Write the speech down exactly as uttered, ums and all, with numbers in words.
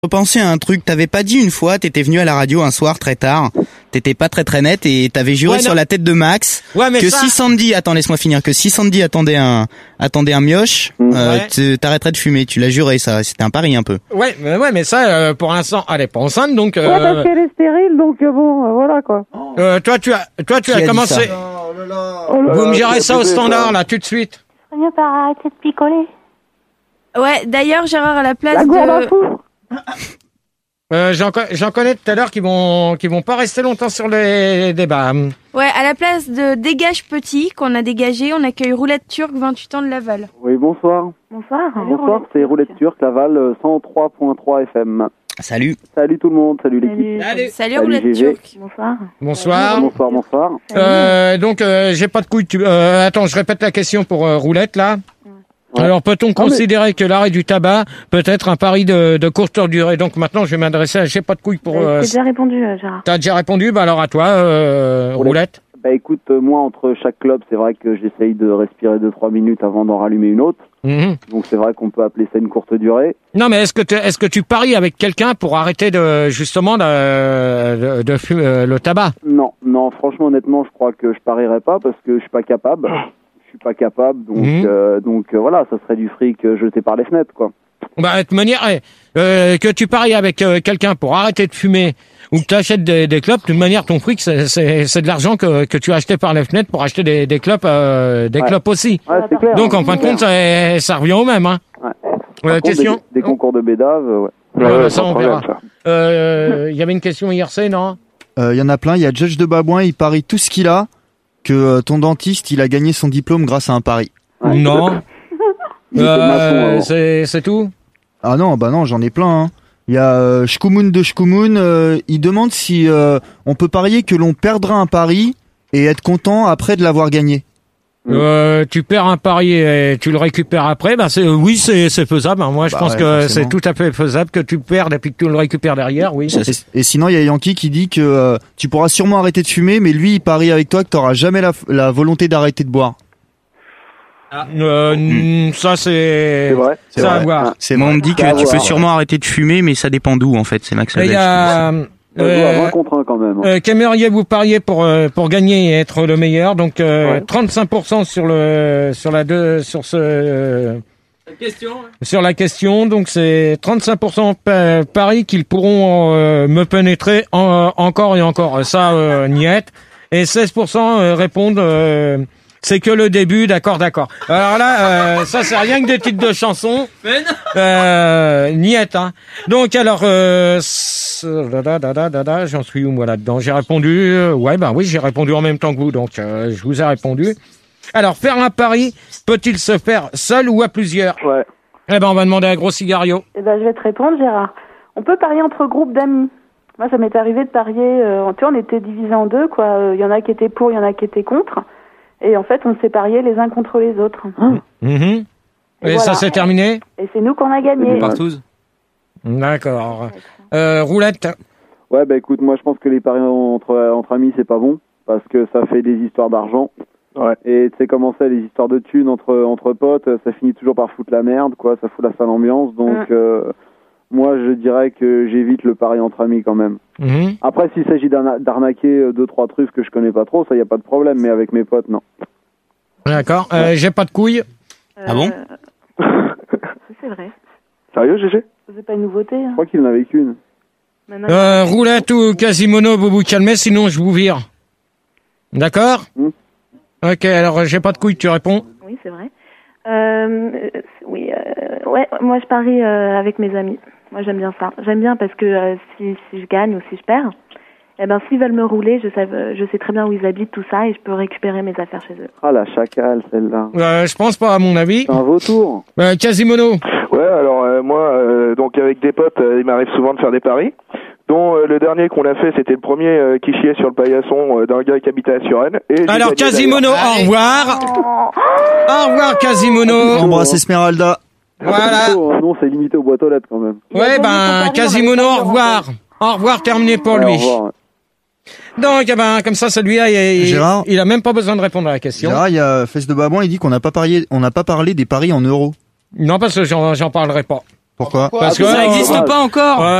Repensez à un truc, t'avais pas dit une fois, t'étais venu à la radio un soir très tard, t'étais pas très très net et t'avais juré ouais, sur la tête de Max ouais, mais que ça... si Sandy, attends laisse-moi finir, que si Sandy attendait un attendait un mioche, mmh. euh, ouais. t'arrêterais de fumer, tu l'as juré ça, c'était un pari un peu. Ouais, mais ouais, mais ça euh, pour l'instant, elle est pas enceinte donc. Euh... Ouais, parce qu'elle est stérile donc euh, bon, euh, voilà quoi. Euh, toi tu as, toi tu Qui as a commencé. Oh là là. Oh là Vous là, me direz ça au standard ça. là tout de suite. C'est mieux par arrêter de picoler. Ouais, d'ailleurs Gérard à la place la gourde de. à fou. Euh, j'en, j'en connais tout à l'heure qui vont, qui vont pas rester longtemps sur les débats. Ouais, à la place de Dégage Petit, qu'on a dégagé, on accueille Roulette Turque, vingt-huit ans de Laval. Oui, bonsoir. Bonsoir. Bonsoir, c'est Roulette Turque, Laval, cent trois point trois F M. Salut. Salut tout le monde, salut l'équipe. Salut, salut, Salut Roulette G G. Turque. Bonsoir. Bonsoir. Bonsoir, bonsoir. Euh, donc, euh, j'ai pas de couilles. Tu... Euh, attends, je répète la question pour euh, Roulette, là. Ouais. Alors, peut-on considérer mais... que l'arrêt du tabac peut être un pari de, de courte durée? Donc, maintenant, je vais m'adresser à j'ai pas de couilles pour... Euh, J'ai déjà répondu, euh, Gérard. T'as déjà répondu? Bah alors, à toi, euh, Roulette. Roulette. Bah écoute, euh, moi, entre chaque club, c'est vrai que j'essaye de respirer deux trois minutes avant d'en rallumer une autre. Mmh. Donc, c'est vrai qu'on peut appeler ça une courte durée. Non, mais est-ce que, est-ce que tu paries avec quelqu'un pour arrêter de, justement, de, de, de fumer euh, le tabac? Non, non, franchement, honnêtement, je crois que je parierais pas parce que je suis pas capable. Je suis pas capable, donc mmh. euh, donc euh, voilà, ça serait du fric jeté par les fenêtres, quoi. Bah, de toute manière, euh, que tu paries avec euh, quelqu'un pour arrêter de fumer ou que tu achètes des, des clopes, de toute manière, ton fric, c'est, c'est, c'est de l'argent que, que tu as acheté par les fenêtres pour acheter des, des clopes, euh, des ouais. clopes aussi. Ouais, c'est clair, donc, hein, en fin de compte, ça, ça revient au même, hein. Ouais. Euh, question? Des, des concours de bédave, ouais. Ouais, ouais, bah, ça, on verra. Il euh, y avait une question I R C, non? Il euh, y en a plein. Il y a Judge de Babouin, il parie tout ce qu'il a que euh, ton dentiste, il a gagné son diplôme grâce à un pari. Ouais, non. euh, c'est, c'est tout? Ah non, bah non, j'en ai plein. Hein. Il y a euh, Shkumun de Shkumun, euh, il demande si euh, on peut parier que l'on perdra un pari et être content après de l'avoir gagné. Euh, tu perds un pari et tu le récupères après, bah c'est oui c'est c'est faisable. Moi je bah pense ouais, que forcément. C'est tout à fait faisable que tu perdes et puis que tu le récupères derrière. Oui. Et, et sinon il y a Yankee qui dit que euh, tu pourras sûrement arrêter de fumer, mais lui il parie avec toi que t'auras jamais la, la volonté d'arrêter de boire. Ah, euh, mmh. Ça c'est. C'est vrai. C'est à voir. C'est moi on me dit que tu peux sûrement arrêter de fumer, mais ça dépend d'où en fait. C'est Max. Il y a. Euh, un contre un quand même. Euh, qu'aimeriez-vous parier pour euh, pour gagner et être le meilleur? Donc euh, ouais. trente-cinq pour cent sur le sur la deux sur ce euh, la question. Hein. Sur la question. Donc c'est trente-cinq pour cent pa- paris qu'ils pourront euh, me pénétrer en, encore et encore. Ça euh, niet. Et seize pour cent euh, répondent euh, c'est que le début, d'accord, d'accord. Alors là, euh, ça c'est rien que des titres de chansons. Mais non. Euh, niet, hein. Donc alors, euh, da, da, da, da, da, j'en suis où moi là-dedans? J'ai répondu, euh, ouais, ben oui, j'ai répondu en même temps que vous, donc euh, je vous ai répondu. Alors, faire un pari, peut-il se faire seul ou à plusieurs? Ouais. Eh ben, on va demander à Gros Cigario. Eh ben, je vais te répondre, Gérard. On peut parier entre groupes d'amis. Moi, ça m'est arrivé de parier. Euh, tu vois, on était divisés en deux, quoi. Il y en a qui étaient pour, il y en a qui étaient contre. Et en fait, on s'est parié les uns contre les autres. Mmh. Et, et voilà. Ça s'est terminé? Et c'est nous qu'on a gagné. Partous. D'accord. Euh, Roulette. Ouais, bah écoute, moi je pense que les paris entre, entre amis, c'est pas bon. Parce que ça fait des histoires d'argent. Ouais. Et tu sais comment c'est, les histoires de thunes entre, entre potes, ça finit toujours par foutre la merde, quoi. Ça fout la sale ambiance. Donc, mmh. euh, moi je dirais que j'évite le pari entre amis quand même. Mmh. Après, s'il s'agit d'arnaquer deux, trois truffes que je connais pas trop, ça y a pas de problème. Mais avec mes potes, non. D'accord. Euh, ouais. J'ai pas de couilles. Euh, ah bon? C'est vrai. Sérieux, G G? C'est pas une nouveauté. Hein. Je crois qu'il en avait qu'une. Euh, Roulette ou Quasimodo, vous vous calmez, sinon je vous vire. D'accord? mmh. Ok, alors j'ai pas de couilles, tu réponds? Oui, c'est vrai. Euh, oui, euh, ouais, moi je parie euh, avec mes amis. Moi j'aime bien ça. J'aime bien parce que euh, si, si je gagne ou si je perds, eh ben s'ils veulent me rouler, je sais, je sais très bien où ils habitent, tout ça, et je peux récupérer mes affaires chez eux. Ah la chacale, celle-là. Euh, je pense pas, à mon avis. C'est un vautour. Euh, Quasimodo. Ouais, alors euh, moi, euh, donc avec des potes, euh, il m'arrive souvent de faire des paris. Dont euh, le dernier qu'on a fait, c'était le premier euh, qui chiait sur le paillasson euh, d'un gars qui habitait à Suresnes. Et alors Quasimodo, au revoir. Au revoir Quasimodo. Embrasse Esmeralda. Voilà. Non, c'est limité aux boîtes aux lettres quand même. Ouais, ben Quasimodo, au revoir. Au revoir, terminé pour ouais, lui. Au revoir, ouais. Donc, eh ben, comme ça, celui-là, il, Gérard, il a même pas besoin de répondre à la question. Gérard, il y a Fesse de Babouin, il dit qu'on n'a pas parié, on n'a pas parlé des paris en euros. Non, parce que j'en, j'en parlerai pas. Pourquoi? Parce que Ça n'existe pas encore.